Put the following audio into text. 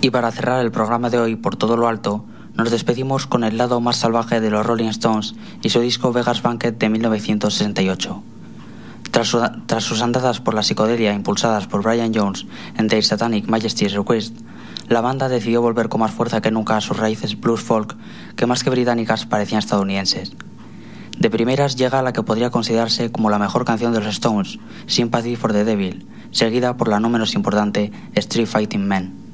Y para cerrar el programa de hoy por todo lo alto, nos despedimos con el lado más salvaje de los Rolling Stones y su disco Vegas Banquet de 1968. Tras sus andadas por la psicodelia impulsadas por Brian Jones en Their Satanic Majesty's Request, la banda decidió volver con más fuerza que nunca a sus raíces blues folk, que más que británicas parecían estadounidenses. De primeras llega la que podría considerarse como la mejor canción de los Stones, Sympathy for the Devil, seguida por la no menos importante Street Fighting Men.